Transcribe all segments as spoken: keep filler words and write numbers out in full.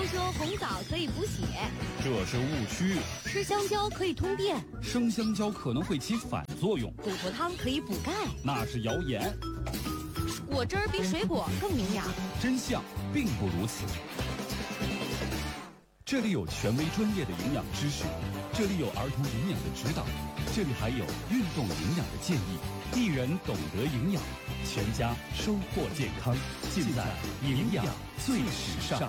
都说红枣可以补血， 这是误区。 吃香蕉可以通电， 生香蕉可能会起反作用。 骨头汤可以补钙， 那是谣言。 果汁儿比水果更营养， 真相并不如此。这里有权威专业的营养知识，这里有儿童营养的指导，这里还有运动营养的建议。一人懂得营养，全家收获健康，尽在营养最时尚。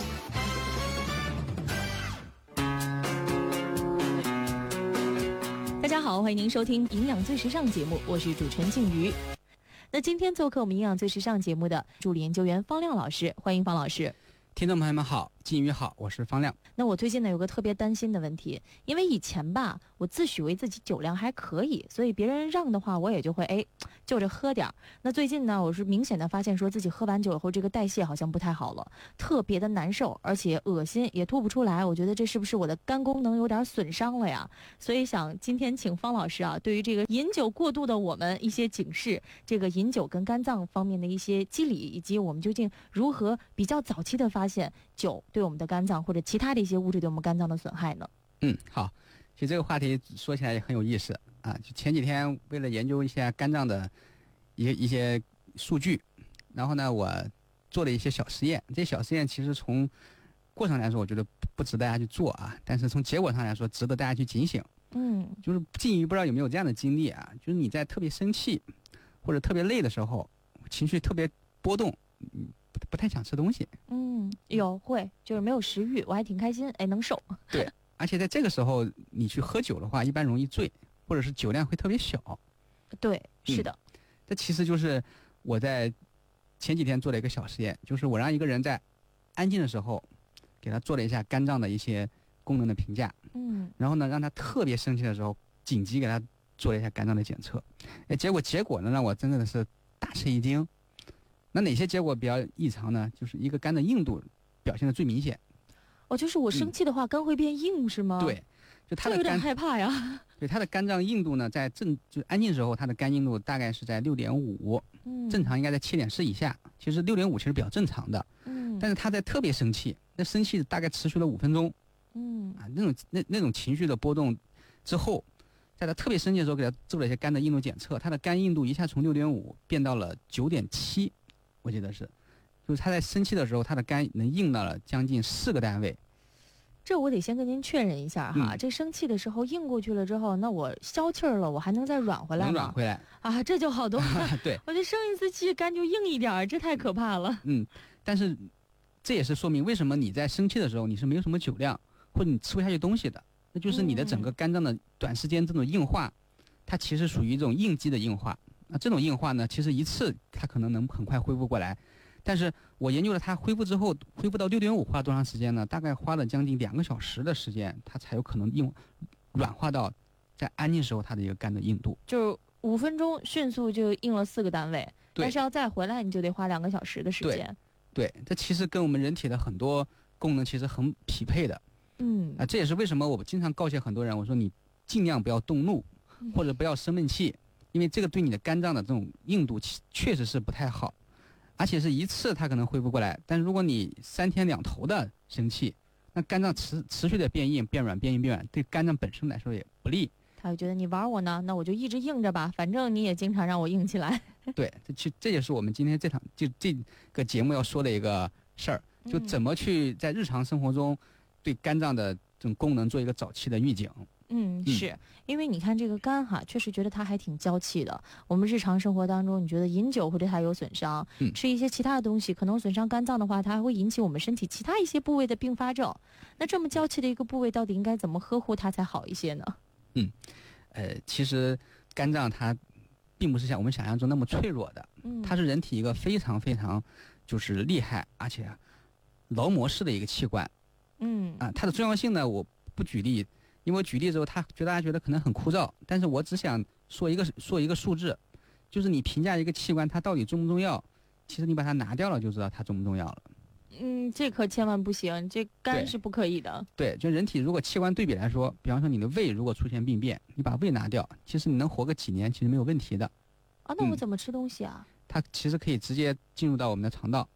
大家好，欢迎您收听营养最时尚节目，我是主持人静瑜。那今天做客我们营养最时尚节目的助理研究员方亮老师，欢迎方老师。 听众朋友们好，静瑜好，我是方亮。 那我最近呢有个特别担心的问题，因为以前吧，我自诩为自己酒量还可以，所以别人让的话，我也就会哎就着喝点儿。那最近呢，我是明显的发现说自己喝完酒以后，这个代谢好像不太好了，特别的难受，而且恶心，也吐不出来。我觉得这是不是我的肝功能有点损伤了呀？所以想今天请方老师啊，对于这个饮酒过度的我们一些警示，这个饮酒跟肝脏方面的一些机理，以及我们究竟如何比较早期的发现酒对我们的肝脏或者其他的一些物质对我们肝脏的损害呢？ 嗯，好，其实这个话题说起来也很有意思啊。就前几天为了研究一下肝脏的一些一些数据，然后呢，我做了一些小实验。这些小实验其实从过程来说，我觉得不值得大家去做啊，但是从结果上来说，值得大家去警醒。 嗯， 就是静瑜不知道有没有这样的经历啊？就是你在特别生气或者特别累的时候，情绪特别波动，嗯。不太想吃东西， 嗯，有会就是没有食欲，我还挺开心，哎，能瘦。 对，而且在这个时候你去喝酒的话，一般容易醉，或者是酒量会特别小。 对，是的。 嗯、这其实就是我在前几天做了一个小实验，就是我让一个人在安静的时候，给他做了一下肝脏的一些功能的评价， 嗯， 然后呢，让他特别生气的时候，紧急给他做了一下肝脏的检测，哎，结果结果呢，让我真的是大吃一惊。那哪些结果比较异常呢？就是一个肝的硬度表现的最明显。 哦，就是我生气的话，嗯、肝会变硬是吗？ 对，就它的肝有点害怕呀。 对，它的肝脏硬度呢，在正就安静的时候，它的肝硬度大概是在六点五， 嗯， 正常应该在七点四以下。其实六点五其实比较正常的， 嗯， 但是他在特别生气，那生气大概持续了五分钟， 嗯啊，那种那那种情绪的波动之后，在他特别生气的时候，给他做了一些肝的硬度检测，他的肝硬度一下从六点五变到了九点七。我记得是，就是他在生气的时候，他的肝能硬到了将近四个单位。 这我得先跟您确认一下哈，嗯、这生气的时候硬过去了之后，那我消气儿了，我还能再软回来吗？ 能软回来啊，这就好多了。 对， 我这生一次气肝就硬一点，这太可怕了。 嗯，但是这也是说明为什么你在生气的时候你是没有什么酒量，或者你吃不下去东西的，那就是你的整个肝脏的短时间这种硬化，它其实属于一种应激的硬化。那这种硬化呢，其实一次它可能能很快恢复过来，但是我研究了它恢复之后，恢复到六点五花多长时间呢？大概花了将近两个小时的时间，它才有可能硬软化到在安静时候它的一个肝的硬度。 就是五分钟迅速就硬了四个单位，但是要再回来你就得花两个小时的时间。 对，对，这其实跟我们人体的很多功能其实很匹配的。 嗯， 啊，这也是为什么我经常告诫很多人，我说你尽量不要动怒，或者不要生闷气。因为这个对你的肝脏的这种硬度确实是不太好，而且是一次它可能恢复过来，但是如果你三天两头的生气，那肝脏持持续的变硬、变软、变硬、变软，对肝脏本身来说也不利。 他会觉得你玩我呢，那我就一直硬着吧，反正你也经常让我硬起来。 对，这其这也是我们今天这场就这个节目要说的一个事儿，就怎么去在日常生活中对肝脏的这种功能做一个早期的预警。 嗯，是因为你看这个肝哈，确实觉得它还挺娇气的。我们日常生活当中，你觉得饮酒会对它有损伤， 嗯、 吃一些其他的东西可能损伤肝脏的话，它还会引起我们身体其他一些部位的并发症。那这么娇气的一个部位，到底应该怎么呵护它才好一些呢？ 嗯，呃，其实肝脏它并不是像我们想象中那么脆弱的， 嗯， 它是人体一个非常非常就是厉害而且劳模式的一个器官。 嗯啊，它的重要性呢，我不举例。因为我举例之后，他觉得大家觉得可能很枯燥，但是我只想说一个说一个数字，就是你评价一个器官它到底重不重要，其实你把它拿掉了就知道它重不重要了。 嗯，这可千万不行，这肝是不可以的。 对，就人体如果器官对比来说，比方说你的胃如果出现病变，你把胃拿掉，其实你能活个几年，其实没有问题的。 啊，那我怎么吃东西啊？ 嗯、它其实可以直接进入到我们的肠道。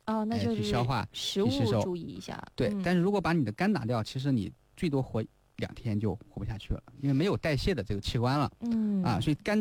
哦，那哎就是去消化食去吸收物注意一下。 对， 嗯但是如果把你的肝打掉，其实你最多活两天就活不下去了，因为没有代谢的这个器官了。 嗯啊，所以肝